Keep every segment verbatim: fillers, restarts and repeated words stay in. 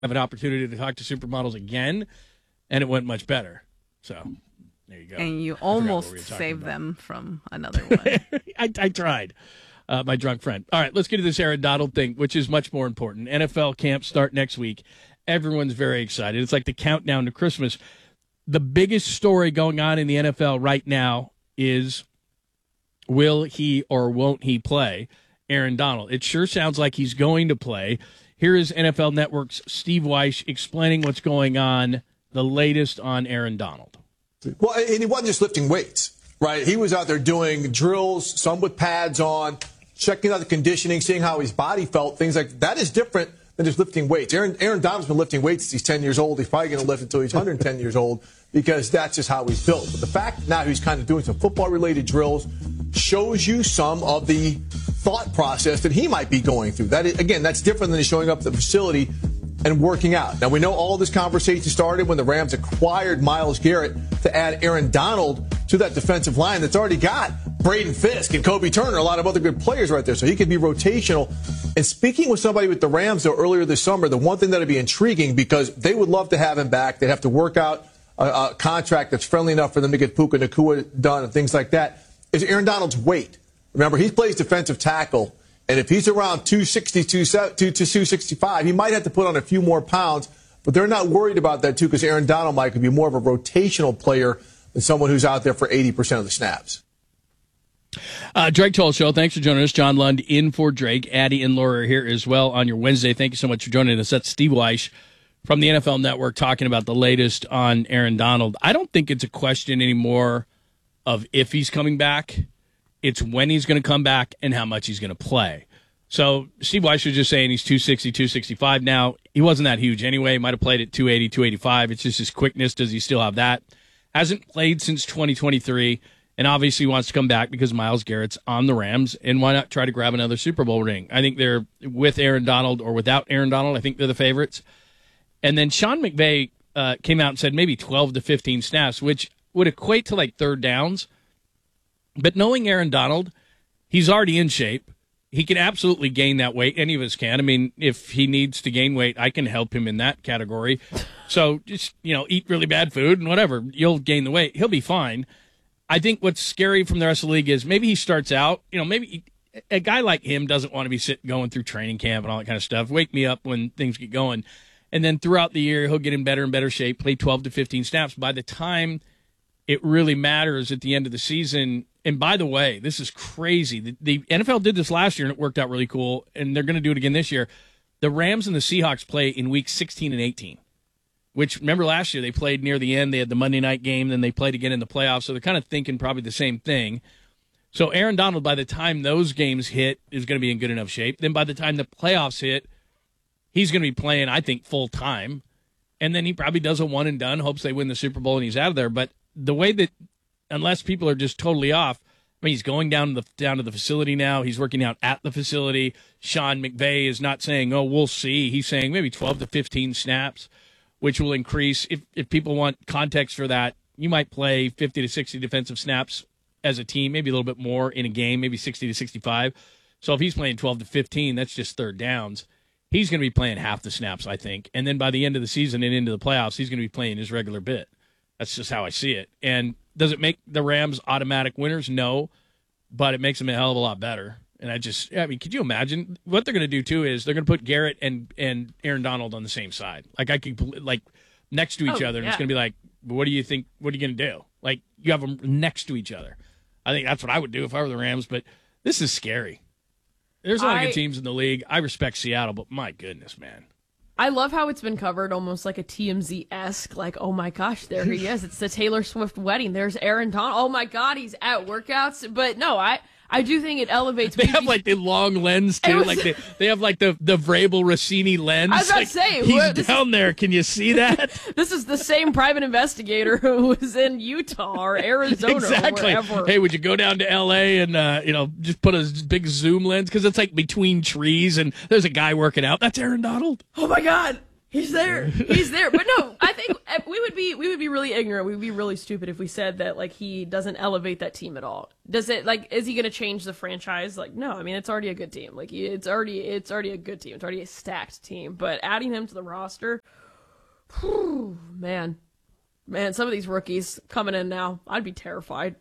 have an opportunity to talk to supermodels again, and it went much better. So there you go. And you almost saved them from another one. I, I tried. Uh, my drunk friend. All right, let's get to this Aaron Donald thing, which is much more important. N F L camps start next week. Everyone's very excited. It's like the countdown to Christmas. The biggest story going on in the N F L right now is, will he or won't he play Aaron Donald? It sure sounds like he's going to play. Here is N F L Network's Steve Wyche explaining what's going on, the latest on Aaron Donald. Well, and he wasn't just lifting weights, right? He was out there doing drills, some with pads on, checking out the conditioning, seeing how his body felt, things like that. Is different than just lifting weights. Aaron, Aaron Donald's been lifting weights since he's ten years old. He's probably going to lift until he's one hundred ten years old because that's just how he's built. But the fact now he's kind of doing some football-related drills shows you some of the thought process that he might be going through. That is, again, that's different than showing up at the facility and working out. Now, we know all this conversation started when the Rams acquired Myles Garrett to add Aaron Donald to that defensive line that's already got Braden Fisk and Kobe Turner, a lot of other good players right there, so he could be rotational. And speaking with somebody with the Rams, though, earlier this summer, the one thing that would be intriguing, because they would love to have him back. They'd have to work out a, a contract that's friendly enough for them to get Puka Nacua done and things like that, is Aaron Donald's weight. Remember, he plays defensive tackle, and if he's around two sixty, two sixty-five, he might have to put on a few more pounds, but they're not worried about that, too, because Aaron Donald might could be more of a rotational player than someone who's out there for eighty percent of the snaps. Uh, Drake Toll Show, thanks for joining us. John Lund in for Drake. Addie and Laura are here as well on your Wednesday. Thank you so much for joining us. That's Steve Wyche from the N F L Network talking about the latest on Aaron Donald. I don't think it's a question anymore of if he's coming back. It's when he's going to come back and how much he's going to play. So Steve Wyche was just saying he's two sixty, two sixty-five now. He wasn't that huge anyway. He might have played at two eighty, two eighty-five. It's just his quickness. Does he still have that? Hasn't played since twenty twenty-three. And obviously wants to come back because Myles Garrett's on the Rams, and why not try to grab another Super Bowl ring? I think they're, with Aaron Donald or without Aaron Donald, I think they're the favorites. And then Sean McVay uh, came out and said maybe twelve to fifteen snaps, which would equate to like third downs. But knowing Aaron Donald, he's already in shape. He can absolutely gain that weight. Any of us can. I mean, if he needs to gain weight, I can help him in that category. So just, you know, eat really bad food and whatever. You'll gain the weight. He'll be fine. I think what's scary from the rest of the league is maybe he starts out, you know, maybe a guy like him doesn't want to be sitting going through training camp and all that kind of stuff. Wake me up when things get going. And then throughout the year, he'll get in better and better shape, play twelve to fifteen snaps. By the time it really matters at the end of the season, and by the way, this is crazy. The, the N F L did this last year, and it worked out really cool, and they're going to do it again this year. The Rams and the Seahawks play in weeks sixteen and eighteen. Which, remember last year, they played near the end. They had the Monday night game, then they played again in the playoffs. So they're kind of thinking probably the same thing. So Aaron Donald, by the time those games hit, is going to be in good enough shape. Then by the time the playoffs hit, he's going to be playing, I think, full time. And then he probably does a one and done, hopes they win the Super Bowl and he's out of there. But the way that, unless people are just totally off, I mean, he's going down to the down to the facility now. He's working out at the facility. Sean McVay is not saying, oh, we'll see. He's saying maybe twelve to fifteen snaps, which will increase. If if people want context for that, you might play fifty to sixty defensive snaps as a team, maybe a little bit more in a game, maybe sixty to sixty-five. So if he's playing twelve to fifteen, that's just third downs. He's going to be playing half the snaps, I think. And then by the end of the season and into the playoffs, he's going to be playing his regular bit. That's just how I see it. And does it make the Rams automatic winners? No, but it makes them a hell of a lot better. And I just, I mean, could you imagine what they're going to do too? Is they're going to put Garrett and and Aaron Donald on the same side, like I could, like next to each oh, other, and yeah. it's going to be like, what do you think? What are you going to do? Like you have them next to each other. I think that's what I would do if I were the Rams. But this is scary. There's a lot I, of good teams in the league. I respect Seattle, but my goodness, man. I love how it's been covered almost like a T M Z-esque, like, oh my gosh, there he is. It's the Taylor Swift wedding. There's Aaron Donald. Oh my God, he's at workouts. But no, I. I do think it elevates. They have like the long lens too, was, like they, they have like the the Vrabel Rossini lens. I was about like, to say he's who, down is, there. Can you see that? This is the same private investigator who was in Utah or Arizona exactly. or wherever. Hey, would you go down to L A and uh, you know just put a big zoom lens because it's like between trees and there's a guy working out. That's Aaron Donald. Oh my God. He's there. He's there. But no, I think we would be we would be really ignorant. We would be really stupid if we said that like he doesn't elevate that team at all. Does it like is he going to change the franchise? Like no, I mean it's already a good team. Like it's already it's already a good team. It's already a stacked team. But adding him to the roster, whew, man, man, some of these rookies coming in now, I'd be terrified.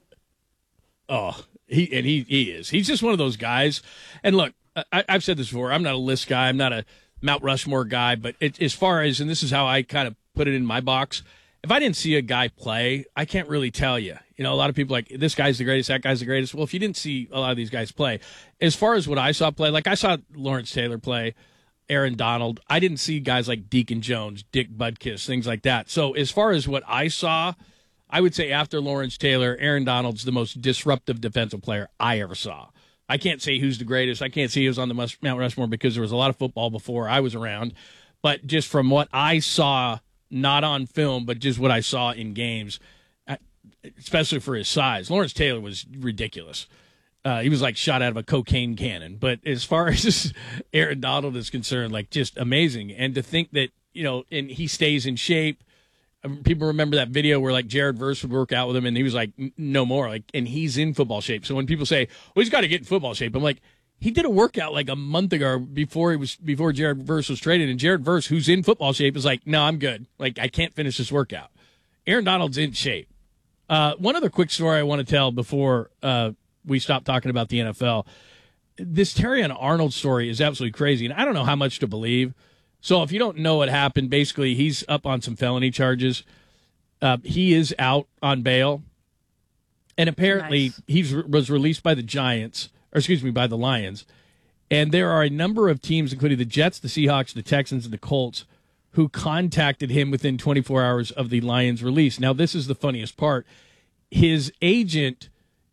Oh, he and he he is. He's just one of those guys. And look, I, I've said this before. I'm not a list guy. I'm not a Mount Rushmore guy, but it, as far as, and this is how I kind of put it in my box, if I didn't see a guy play, I can't really tell you. You know, a lot of people are like, this guy's the greatest, that guy's the greatest. Well, if you didn't see a lot of these guys play, as far as what I saw play, like I saw Lawrence Taylor play, Aaron Donald, I didn't see guys like Deacon Jones, Dick Butkus, things like that. So as far as what I saw, I would say after Lawrence Taylor, Aaron Donald's the most disruptive defensive player I ever saw. I can't say who's the greatest. I can't say who's on the Mount Rushmore because there was a lot of football before I was around. But just from what I saw, not on film, but just what I saw in games, especially for his size, Lawrence Taylor was ridiculous. Uh, he was like shot out of a cocaine cannon. But as far as Aaron Donald is concerned, like just amazing. And to think that, you know, and he stays in shape. People remember that video where like Jared Verse would work out with him and he was like, no more. Like, and he's in football shape. So when people say, well, he's got to get in football shape, I'm like, he did a workout like a month ago before he was before Jared Verse was traded. And Jared Verse, who's in football shape, is like, no, I'm good. Like, I can't finish this workout. Aaron Donald's in shape. Uh, one other quick story I want to tell before uh, we stop talking about the N F L. This Terrion Arnold story is absolutely crazy, and I don't know how much to believe. So if you don't know what happened, basically he's up on some felony charges. Uh, he is out on bail, and apparently Nice. he was released by the Giants, or excuse me, by the Lions. And there are a number of teams, including the Jets, the Seahawks, the Texans, and the Colts, who contacted him within twenty-four hours of the Lions' release. Now, this is the funniest part. His agent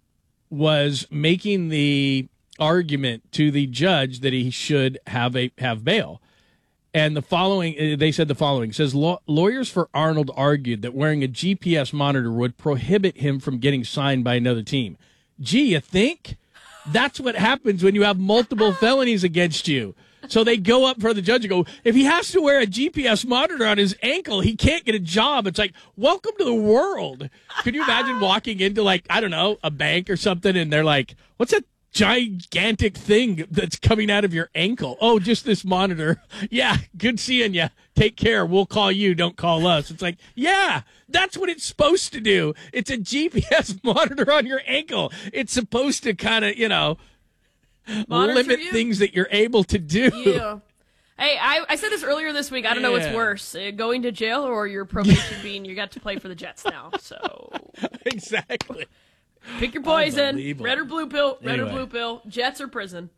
was making the argument to the judge that he should have a have bail. And the following, they said the following, it says, lawyers for Arnold argued that wearing a G P S monitor would prohibit him from getting signed by another team. Gee, you think? That's what happens when you have multiple felonies against you. So they go up for the judge and go, if he has to wear a G P S monitor on his ankle, he can't get a job. It's like, welcome to the world. Could you imagine walking into, like, I don't know, a bank or something, and they're like, what's that gigantic thing that's coming out of your ankle? Oh, just this monitor. Yeah, good seeing you. Take care. We'll call you. Don't call us. It's like, yeah, that's what it's supposed to do. It's a G P S monitor on your ankle. It's supposed to kind of, you know, Monitor limit you? things that you're able to do. Yeah. Hey, I, I said this earlier this week. I don't know what's Yeah. worse, uh, going to jail or your probation being you got to play for the Jets now. So Exactly. pick your poison. Unbelievable. Red or blue pill. Red Anyway. or blue pill. Jets or prison.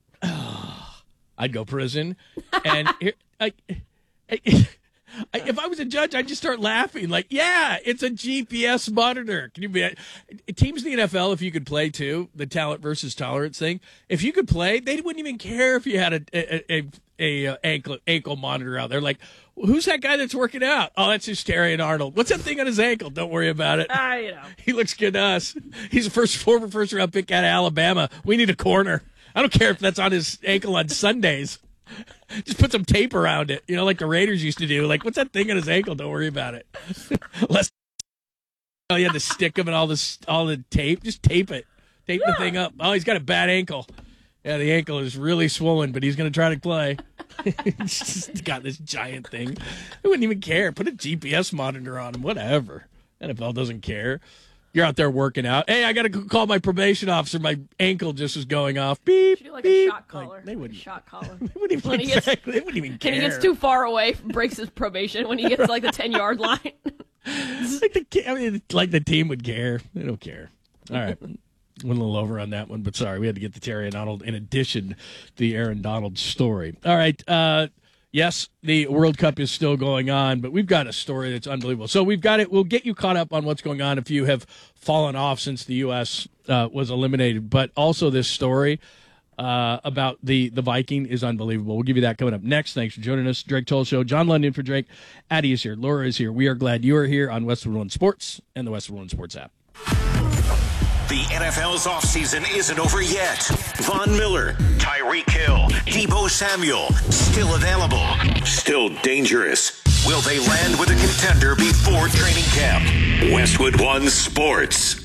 I'd go prison. And here, I, I, I, if I was a judge, I'd just start laughing. Like, yeah, it's a G P S monitor. Can you be? Teams in the N F L, if you could play too, the talent versus tolerance thing. If you could play, they wouldn't even care if you had a a, a, a, a ankle ankle monitor out there. Like, who's that guy that's working out? Oh, that's just Terrion Arnold. What's that thing on his ankle? Don't worry about it. Ah, you know. He looks good to us. He's a first former first round pick out of Alabama. We need a corner. I don't care if that's on his ankle on Sundays. Just put some tape around it, you know, like the Raiders used to do. Like, what's that thing on his ankle? Don't worry about it. Less. Oh, you had to stick him and all this, all the tape. Just tape it. Tape yeah. the thing up. Oh, he's got a bad ankle. Yeah, the ankle is really swollen, but he's going to try to play. He's just got this giant thing. They wouldn't even care. Put a G P S monitor on him. Whatever. N F L doesn't care. You're out there working out. Hey, I got to call my probation officer. My ankle just was going off. Beep. Should do like beep. a shot collar. Like, they wouldn't. A shot collar. They wouldn't even, When he gets- exactly, they wouldn't even care. When he gets too far away, breaks his probation. When he gets like the ten yard line. like the I mean, like the team would care. They don't care. All right. Went a little over on that one, but sorry, we had to get the Terrion Arnold in addition to the Aaron Donald story. All right. Uh, yes, the World Cup is still going on, but we've got a story that's unbelievable. So we've got it. We'll get you caught up on what's going on if you have fallen off since the U S uh, was eliminated. But also this story uh, about the, the Viking is unbelievable. We'll give you that coming up next. Thanks for joining us. Drake Toll Show. John London for Drake. Addie is here. Laura is here. We are glad you are here on Westwood One Sports and the Westwood One Sports app. The N F L's offseason isn't over yet. Von Miller, Tyreek Hill, Deebo Samuel, still available, still dangerous. Will they land with a contender before training camp? Westwood One Sports.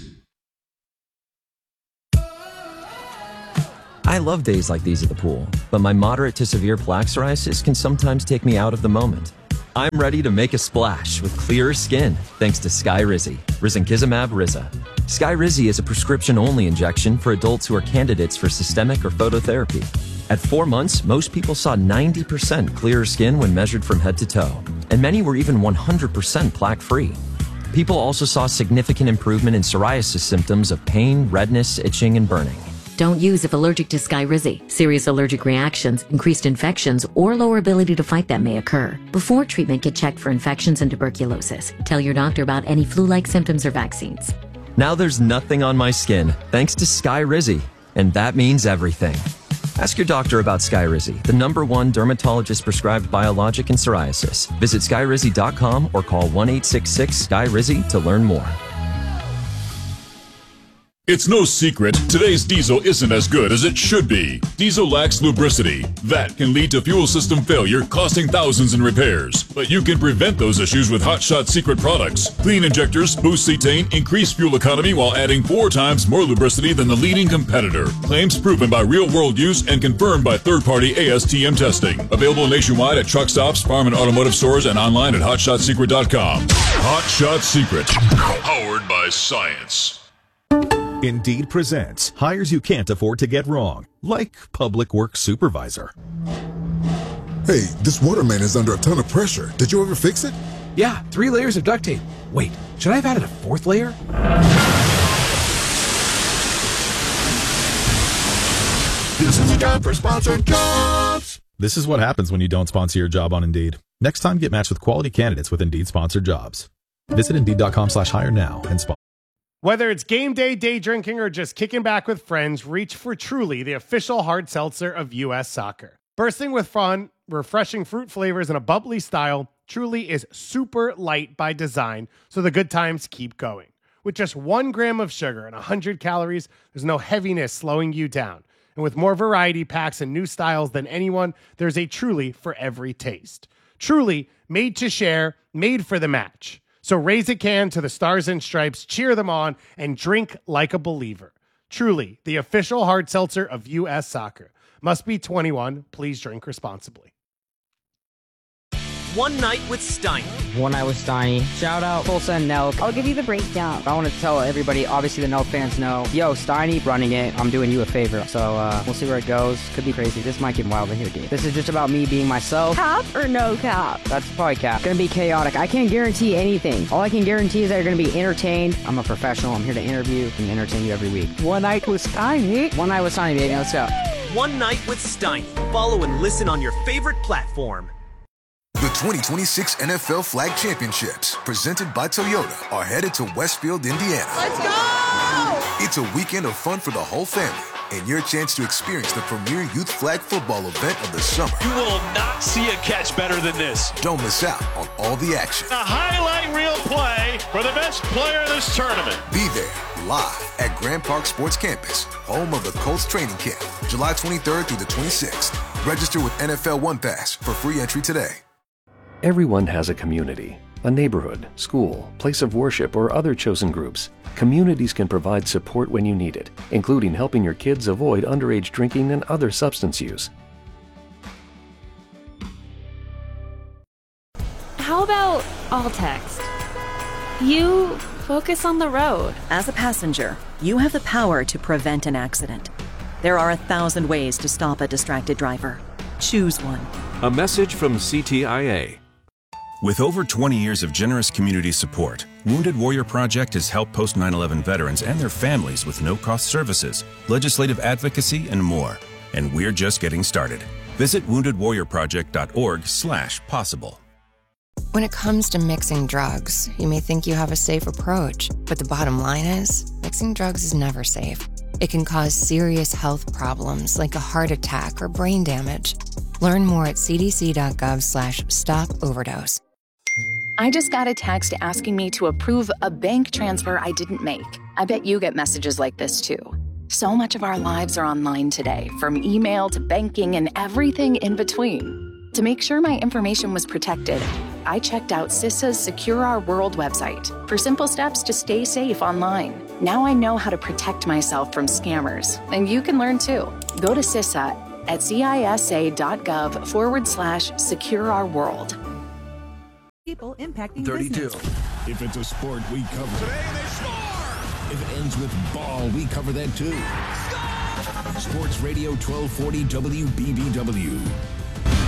I love days like these at the pool, but my moderate to severe plaque psoriasis can sometimes take me out of the moment. I'm ready to make a splash with clearer skin thanks to Skyrizi, Risankizumab Riza. Skyrizi is a prescription-only injection for adults who are candidates for systemic or phototherapy. At four months, most people saw ninety percent clearer skin when measured from head to toe, and many were even one hundred percent plaque-free. People also saw significant improvement in psoriasis symptoms of pain, redness, itching, and burning. Don't use if allergic to Skyrizi. Serious allergic reactions, increased infections, or lower ability to fight them may occur. Before treatment, get checked for infections and tuberculosis. Tell your doctor about any flu-like symptoms or vaccines. Now there's nothing on my skin thanks to Skyrizi, and that means everything. Ask your doctor about Skyrizi, the number one dermatologist-prescribed biologic in psoriasis. Visit skyrizi dot com or call one eight six six Sky Rizi to learn more. It's no secret, today's diesel isn't as good as it should be. Diesel lacks lubricity. That can lead to fuel system failure, costing thousands in repairs. But you can prevent those issues with Hot Shot Secret products. Clean injectors, boost cetane, increase fuel economy while adding four times more lubricity than the leading competitor. Claims proven by real-world use and confirmed by third-party A S T M testing. Available nationwide at truck stops, farm and automotive stores, and online at hot shot secret dot com. Hot Shot Secret. Powered by science. Indeed presents hires you can't afford to get wrong, like public works supervisor. Hey, this waterman is under a ton of pressure. Did you ever fix it? Yeah, three layers of duct tape. Wait, should I have added a fourth layer? This is a job for sponsored jobs. This is what happens when you don't sponsor your job on Indeed. Next time, get matched with quality candidates with Indeed sponsored jobs. Visit Indeed dot com slash hire now and sponsor. Whether it's game day, day drinking, or just kicking back with friends, reach for Truly, the official hard seltzer of U S Soccer. Bursting with fun, refreshing fruit flavors, and a bubbly style, Truly is super light by design, so the good times keep going. With just one gram of sugar and one hundred calories, there's no heaviness slowing you down. And with more variety packs and new styles than anyone, there's a Truly for every taste. Truly, made to share, made for the match. So raise a can to the Stars and Stripes, cheer them on, and drink like a believer. Truly, the official hard seltzer of U S Soccer. Must be twenty-one. Please drink responsibly. One Night with Steiny. One Night with Steiny. Shout out Tulsa and Nelk. I'll give you the breakdown. I want to tell everybody, obviously the Nelk fans know, yo, Steiny running it. I'm doing you a favor. So uh, we'll see where it goes. Could be crazy. This might get wild in here, dude. This is just about me being myself. Cap or no cap? That's probably cap. Gonna be chaotic. I can't guarantee anything. All I can guarantee is that you're gonna be entertained. I'm a professional. I'm here to interview and entertain you every week. One Night with Steiny. One Night with Steiny, baby. Let's go. One Night with Steiny. Follow and listen on your favorite platform. The twenty twenty-six N F L Flag Championships, presented by Toyota, are headed to Westfield, Indiana. Let's go! It's a weekend of fun for the whole family, and your chance to experience the premier youth flag football event of the summer. You will not see a catch better than this. Don't miss out on all the action. A highlight reel play for the best player in this tournament. Be there, live at Grand Park Sports Campus, home of the Colts training camp, July twenty-third through the twenty-sixth. Register with N F L One Pass for free entry today. Everyone has a community, a neighborhood, school, place of worship, or other chosen groups. Communities can provide support when you need it, including helping your kids avoid underage drinking and other substance use. How about all text? You focus on the road. As a passenger, you have the power to prevent an accident. There are a thousand ways to stop a distracted driver. Choose one. A message from C T I A. With over twenty years of generous community support, Wounded Warrior Project has helped post nine eleven veterans and their families with no-cost services, legislative advocacy, and more. And we're just getting started. Visit wounded warrior project dot org slash possible. When it comes to mixing drugs, you may think you have a safe approach, but the bottom line is, mixing drugs is never safe. It can cause serious health problems like a heart attack or brain damage. Learn more at c d c dot gov slash stop overdose. I just got a text asking me to approve a bank transfer I didn't make. I bet you get messages like this too. So much of our lives are online today, from email to banking and everything in between. To make sure my information was protected, I checked out CISA's Secure Our World website for simple steps to stay safe online. Now I know how to protect myself from scammers, and you can learn too. Go to CISA at cisa.gov forward slash secure our world. People impacting thirty-two. business. If it's a sport, we cover it. Today they score! If it ends with ball, we cover that too. Score! Sports Radio twelve forty W B B W.